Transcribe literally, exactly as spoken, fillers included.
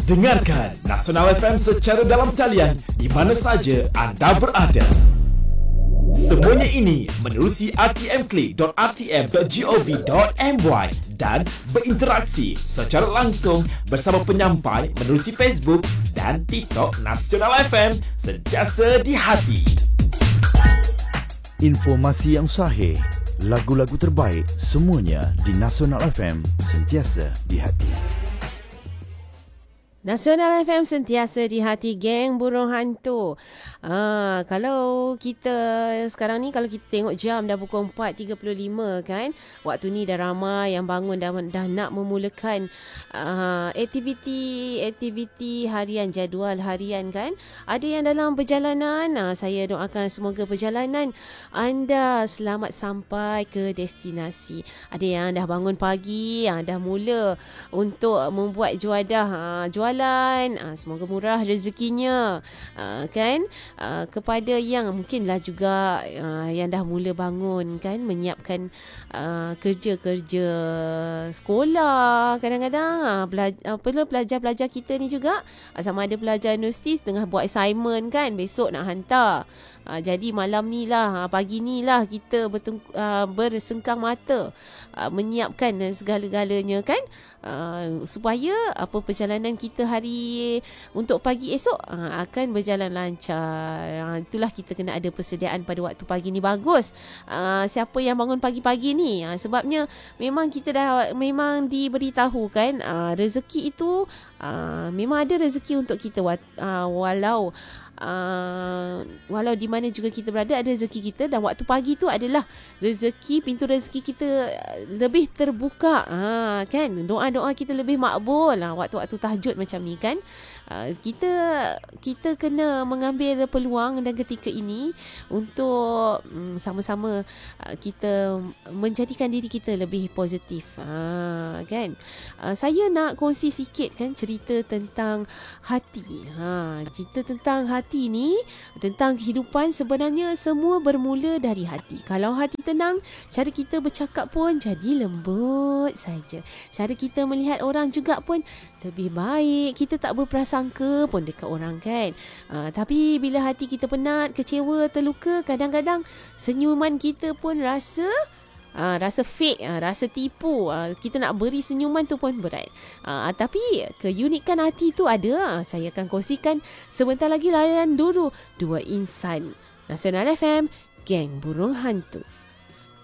Dengarkan Nasional F M secara dalam talian di mana saja anda berada. Semuanya ini menerusi r t m click dot r t m dot gov dot m y dan berinteraksi secara langsung bersama penyampai menerusi Facebook dan TikTok Nasional F M, sentiasa di hati. Informasi yang sahih, lagu-lagu terbaik, semuanya di Nasional F M, sentiasa di hati. Nasional F M sentiasa di hati, geng burung hantu. Ah, kalau kita sekarang ni, kalau kita tengok jam dah pukul empat tiga puluh lima kan. Waktu ni dah ramai yang bangun dah, dah nak memulakan uh, aktiviti-aktiviti harian, jadual harian kan. Ada yang dalam perjalanan, ah, saya doakan semoga perjalanan anda selamat sampai ke destinasi. Ada yang dah bangun pagi, ah, dah mula untuk membuat juadah, ah, jualan Jalan, uh, semoga murah rezekinya, uh, kan, uh, kepada yang mungkinlah juga uh, yang dah mula bangun kan, menyiapkan uh, kerja-kerja sekolah. Kadang-kadang uh, belaj- uh, pelajar-pelajar kita ni juga, uh, sama ada pelajar universiti tengah buat assignment kan, besok nak hantar. Uh, jadi malam ni lah, uh, pagi ni lah kita berteng- uh, bersengkang mata uh, menyiapkan uh, segala-galanya kan, uh, supaya apa perjalanan kita hari untuk pagi esok uh, akan berjalan lancar. Uh, itulah kita kena ada persediaan pada waktu pagi ni bagus. Uh, siapa yang bangun pagi-pagi ni, uh, sebabnya memang kita dah memang diberitahu kan, uh, rezeki itu uh, memang ada rezeki untuk kita, uh, walau Uh, walau di mana juga kita berada ada rezeki kita, dan waktu pagi tu adalah rezeki, pintu rezeki kita lebih terbuka, ha, kan, doa-doa kita lebih makbul, ha, waktu-waktu tahajud macam ni kan. Uh, kita kita kena mengambil peluang dan ketika ini untuk um, sama-sama uh, kita menjadikan diri kita lebih positif, ha, kan. Uh, saya nak kongsi sikit kan cerita tentang hati, ha, cerita tentang hati Hati ni, tentang kehidupan. Sebenarnya semua bermula dari hati. Kalau hati tenang, cara kita bercakap pun jadi lembut saja. Cara kita melihat orang juga pun lebih baik. Kita tak berprasangka pun dekat orang kan. Uh, tapi bila hati kita penat, kecewa, terluka, kadang-kadang senyuman kita pun rasa Uh, rasa fake, uh, rasa tipu. Uh, kita nak beri senyuman tu pun berat. Uh, tapi keunikan hati tu ada. Uh, saya akan kongsikan sebentar lagi. Layan dulu Dua Insan. Nasional F M, geng burung hantu.